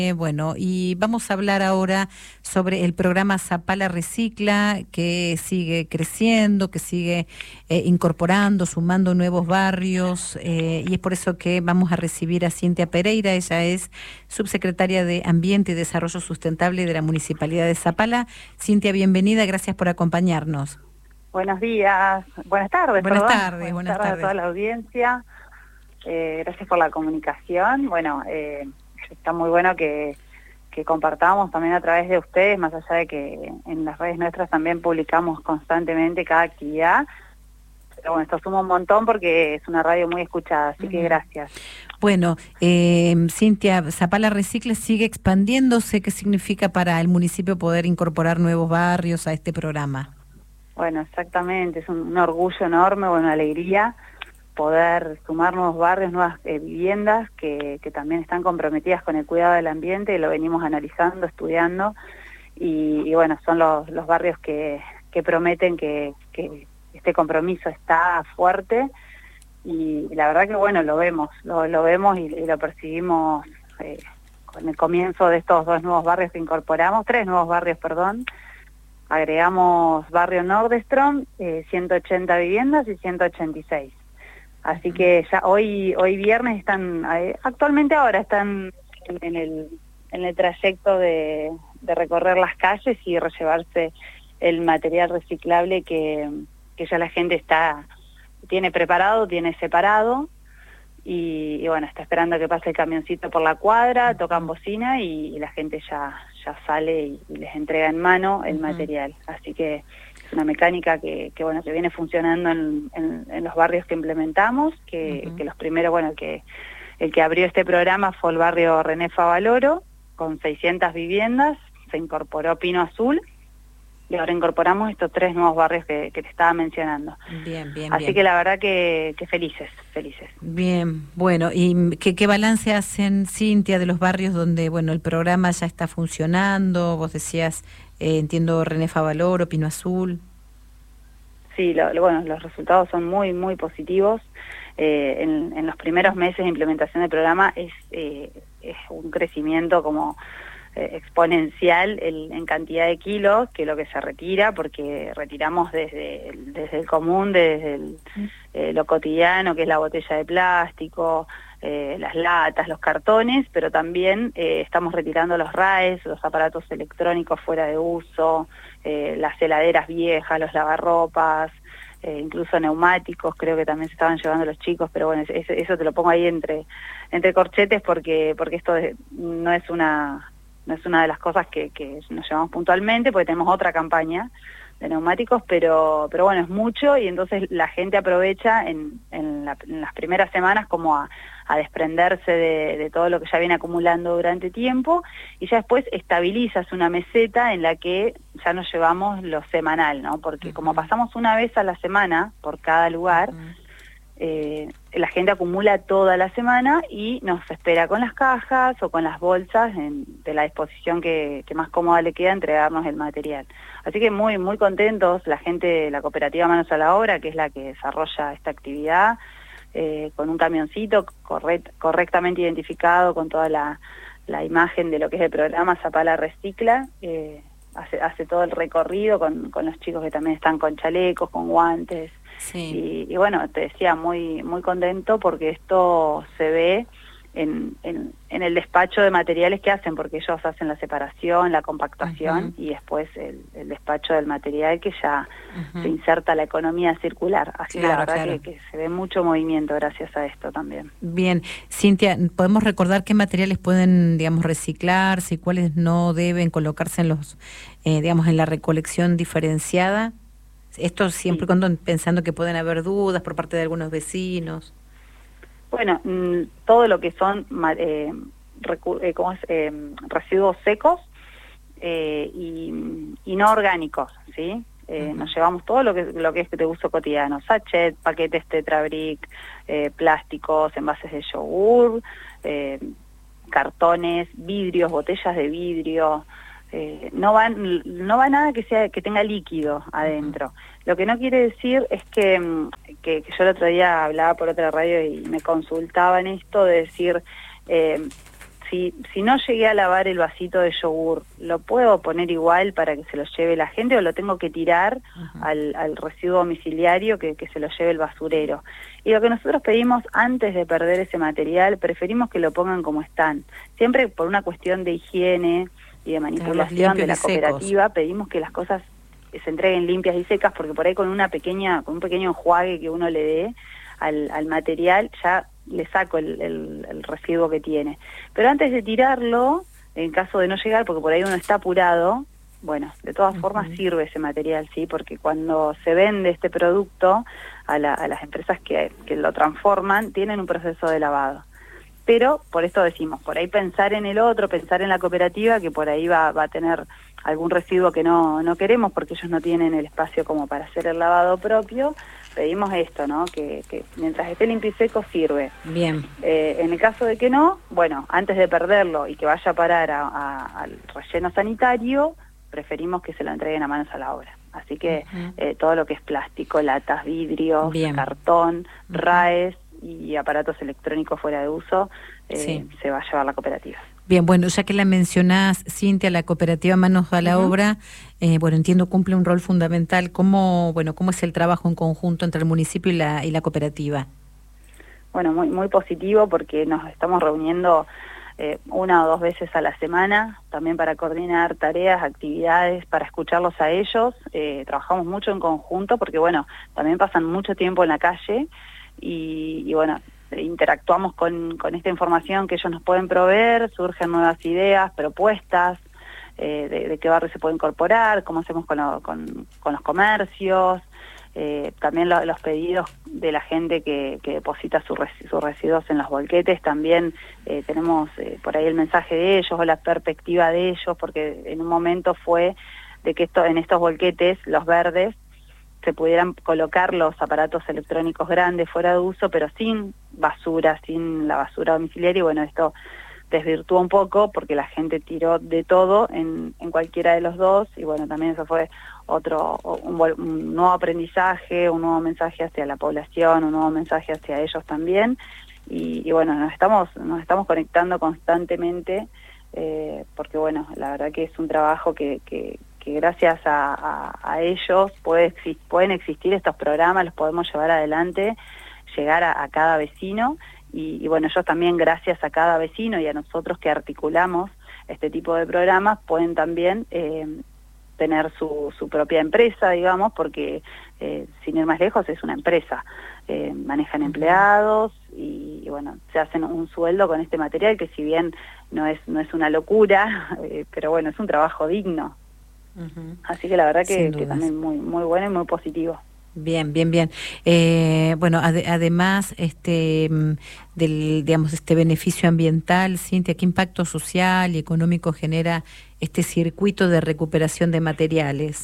Bueno, y vamos a hablar ahora sobre el programa Zapala Recicla, que sigue creciendo, que sigue incorporando, sumando nuevos barrios, y es por eso que vamos a recibir a Cintia Pereira. Ella es subsecretaria de Ambiente y Desarrollo Sustentable de la Municipalidad de Zapala. Cintia, bienvenida, gracias por acompañarnos. Buenos días, buenas tardes, Buenas perdón. tardes, buenas Buenas tardes a toda tardes. la audiencia. Gracias por la comunicación. Bueno, está muy bueno que compartamos también a través de ustedes, más allá de que en las redes nuestras también publicamos constantemente cada actividad. Pero bueno, esto suma un montón porque es una radio muy escuchada, así que gracias. Bueno, Cintia, Zapala Recicla sigue expandiéndose. ¿Qué significa para el municipio poder incorporar nuevos barrios a este programa? Bueno, exactamente, es un orgullo enorme, una alegría poder sumar nuevos barrios, nuevas viviendas que también están comprometidas con el cuidado del ambiente, y lo venimos analizando, estudiando, y bueno, son los barrios que prometen que este compromiso está fuerte, y la verdad que bueno, lo vemos y lo percibimos con el comienzo de estos tres nuevos barrios, perdón. Agregamos barrio Nordestrom, 180 viviendas y 186. Así que ya hoy viernes están, actualmente ahora están en el trayecto de recorrer las calles y llevarse el material reciclable que ya la gente tiene preparado, tiene separado, y bueno, está esperando que pase el camioncito por la cuadra, tocan bocina y la gente ya sale y les entrega en mano el material. Así que es una mecánica que viene funcionando en los barrios que implementamos, que los primeros, el que abrió este programa fue el barrio René Favaloro, con 600 viviendas, se incorporó Pino Azul, y ahora incorporamos estos tres nuevos barrios que te estaba mencionando. Bien. Así que la verdad que felices. Bien, bueno, ¿y qué balance hacen, Cintia, de los barrios donde, el programa ya está funcionando? Vos decías, entiendo, René Favaloro, Pino Azul. Sí, los resultados son muy, muy positivos. En los primeros meses de implementación del programa es un crecimiento como exponencial en cantidad de kilos, que es lo que se retira, porque retiramos desde el común, desde lo cotidiano, que es la botella de plástico, las latas, los cartones, pero también estamos retirando los RAEs, los aparatos electrónicos fuera de uso, las heladeras viejas, los lavarropas, incluso neumáticos, creo que también se estaban llevando los chicos, pero bueno, eso te lo pongo ahí entre corchetes, porque esto no es una de las cosas que nos llevamos puntualmente, porque tenemos otra campaña de neumáticos, pero bueno, es mucho, y entonces la gente aprovecha en las primeras semanas como a desprenderse de todo lo que ya viene acumulando durante tiempo, y ya después estabilizas una meseta en la que ya nos llevamos lo semanal, ¿no? Porque como pasamos una vez a la semana por cada lugar, la gente acumula toda la semana y nos espera con las cajas o con las bolsas de la disposición que más cómoda le queda entregarnos el material. Así que muy, muy contentos, la gente de la cooperativa Manos a la Obra, que es la que desarrolla esta actividad, con un camioncito correctamente identificado, con toda la imagen de lo que es el programa Zapala Recicla, hace todo el recorrido con los chicos que también están con chalecos, con guantes. Sí. Y bueno, te decía, muy, muy contento porque esto se ve en el despacho de materiales que hacen, porque ellos hacen la separación, la compactación, y después el despacho del material, que ya se inserta la economía circular. Así que la verdad que se ve mucho movimiento gracias a esto también. Bien, Cintia, ¿podemos recordar qué materiales pueden, reciclarse y cuáles no deben colocarse en los, en la recolección diferenciada? Esto siempre cuando pensando que pueden haber dudas por parte de algunos vecinos. Bueno, todo lo que son residuos secos y no orgánicos, ¿sí? Nos llevamos todo lo que es de uso cotidiano: sachet, paquetes Tetra Brick, plásticos, envases de yogur, cartones, vidrios, botellas de vidrio. No va nada que tenga líquido adentro. Lo que no quiere decir es que yo el otro día hablaba por otra radio y me consultaban esto de decir, si no llegué a lavar el vasito de yogur, ¿lo puedo poner igual para que se lo lleve la gente o lo tengo que tirar al residuo domiciliario que se lo lleve el basurero? Y lo que nosotros pedimos antes de perder ese material, preferimos que lo pongan como están. Siempre por una cuestión de higiene y de manipulación de la cooperativa, pedimos que las cosas se entreguen limpias y secas, porque por ahí con un pequeño enjuague que uno le dé al material, ya le saco el residuo que tiene. Pero antes de tirarlo, en caso de no llegar, porque por ahí uno está apurado, bueno, de todas formas sirve ese material, ¿sí? Porque cuando se vende este producto a las empresas que lo transforman, tienen un proceso de lavado. Pero, por esto decimos, por ahí pensar en el otro, pensar en la cooperativa, que por ahí va a tener algún residuo que no queremos, porque ellos no tienen el espacio como para hacer el lavado propio, pedimos esto, ¿no? Que mientras esté limpio y seco sirve. Bien. En el caso de que no, bueno, antes de perderlo y que vaya a parar al relleno sanitario, preferimos que se lo entreguen a manos a la obra. Así que todo lo que es plástico, latas, vidrios, cartón, RAES y aparatos electrónicos fuera de uso, se va a llevar la cooperativa. Bien, bueno, ya que la mencionás, Cintia, la cooperativa Manos a la Obra, bueno, entiendo cumple un rol fundamental. ¿Cómo es el trabajo en conjunto entre el municipio y la cooperativa? Bueno, muy positivo, porque nos estamos reuniendo 1 o 2 veces a la semana, también para coordinar tareas, actividades, para escucharlos a ellos. Trabajamos mucho en conjunto, porque bueno, también pasan mucho tiempo en la calle y bueno, interactuamos con esta información que ellos nos pueden proveer, surgen nuevas ideas, propuestas de qué barrio se puede incorporar, cómo hacemos con los comercios, también los pedidos de la gente que deposita sus residuos en los bolquetes. También tenemos por ahí el mensaje de ellos o la perspectiva de ellos, porque en un momento fue de que en estos bolquetes, los verdes, se pudieran colocar los aparatos electrónicos grandes fuera de uso, pero sin basura, sin la basura domiciliaria, y bueno, esto desvirtuó un poco porque la gente tiró de todo en cualquiera de los dos, y bueno, también eso fue un nuevo aprendizaje, un nuevo mensaje hacia la población, un nuevo mensaje hacia ellos también, y bueno, nos estamos conectando constantemente, porque bueno, la verdad que es un trabajo que gracias a ellos pueden existir estos programas, los podemos llevar adelante, llegar a cada vecino, y bueno, ellos también, gracias a cada vecino y a nosotros que articulamos este tipo de programas, pueden también tener su propia empresa, digamos, porque sin ir más lejos es una empresa, manejan empleados y bueno, se hacen un sueldo con este material que, si bien no es una locura, pero bueno, es un trabajo digno. Así que la verdad que también muy bueno y muy positivo. Bien. Bueno, además digamos, este beneficio ambiental, Cintia, ¿qué impacto social y económico genera este circuito de recuperación de materiales?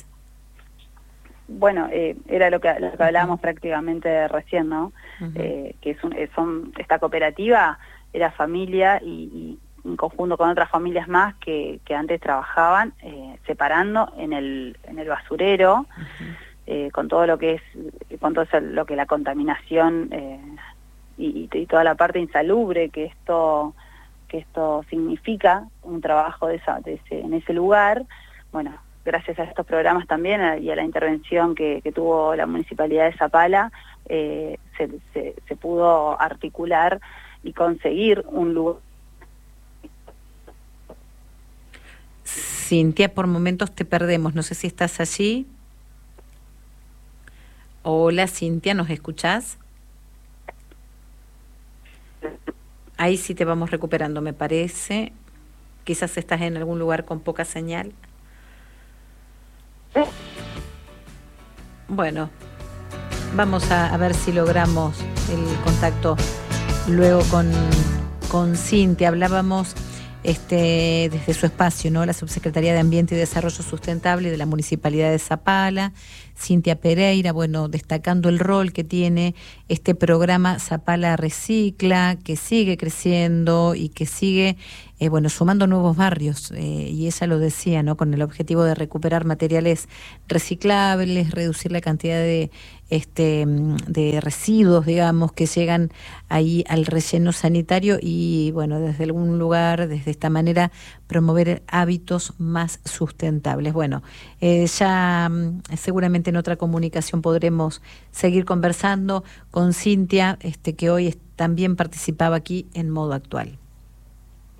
Bueno, era lo que hablábamos prácticamente recién, ¿no? Que esta cooperativa era familia y en conjunto con otras familias más que antes trabajaban separando en el basurero, con todo lo que es, con todo lo que la contaminación y toda la parte insalubre que esto significa, un trabajo en ese lugar. Bueno, gracias a estos programas también y a la intervención que tuvo la Municipalidad de Zapala, se pudo articular y conseguir un lugar. Cintia, por momentos te perdemos, no sé si estás allí. Hola, Cintia, ¿nos escuchás? Ahí sí te vamos recuperando, me parece. Quizás estás en algún lugar con poca señal. Bueno, vamos a ver si logramos el contacto luego con Cintia. Hablábamos desde su espacio, ¿no? La Subsecretaría de Ambiente y Desarrollo Sustentable de la Municipalidad de Zapala, Cintia Pereira, bueno, destacando el rol que tiene este programa Zapala Recicla, que sigue creciendo y que sigue bueno, sumando nuevos barrios, y ella lo decía, ¿no? Con el objetivo de recuperar materiales reciclables, reducir la cantidad de residuos, digamos, que llegan ahí al relleno sanitario y, bueno, desde algún lugar, desde esta manera, promover hábitos más sustentables. Bueno, ya seguramente en otra comunicación podremos seguir conversando con Cintia, que hoy también participaba aquí en Modo Actual.